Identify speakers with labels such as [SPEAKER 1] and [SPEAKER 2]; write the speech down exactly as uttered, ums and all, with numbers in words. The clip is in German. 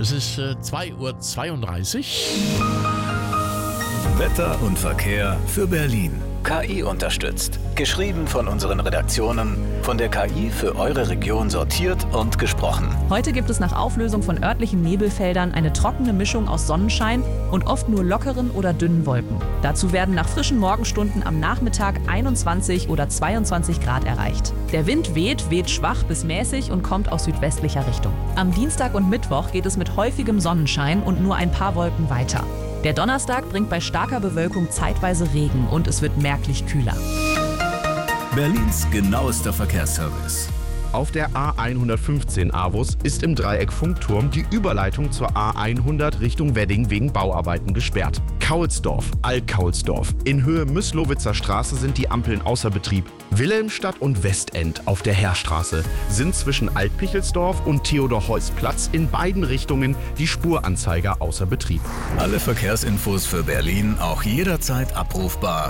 [SPEAKER 1] Es ist äh, zwei Uhr zweiunddreißig.
[SPEAKER 2] Wetter und Verkehr für Berlin. K I unterstützt. Geschrieben von unseren Redaktionen, von der K I für eure Region sortiert und gesprochen.
[SPEAKER 3] Heute gibt es nach Auflösung von örtlichen Nebelfeldern eine trockene Mischung aus Sonnenschein und oft nur lockeren oder dünnen Wolken. Dazu werden nach frischen Morgenstunden am Nachmittag einundzwanzig oder zweiundzwanzig Grad erreicht. Der Wind weht, weht schwach bis mäßig und kommt aus südwestlicher Richtung. Am Dienstag und Mittwoch geht es mit häufigem Sonnenschein und nur ein paar Wolken weiter. Der Donnerstag bringt bei starker Bewölkung zeitweise Regen und es wird merklich kühler.
[SPEAKER 2] Berlins genauester Verkehrsservice.
[SPEAKER 4] Auf der A hundertfünfzehn Avus ist im Dreieck Funkturm die Überleitung zur A hundert Richtung Wedding wegen Bauarbeiten gesperrt. Kaulsdorf, Alt-Kaulsdorf. In Höhe Myslowitzer Straße sind die Ampeln außer Betrieb. Wilhelmstadt und Westend auf der Heerstraße sind zwischen Alt-Pichelsdorf und Theodor-Heuss-Platz in beiden Richtungen die Spuranzeiger außer Betrieb.
[SPEAKER 2] Alle Verkehrsinfos für Berlin auch jederzeit abrufbar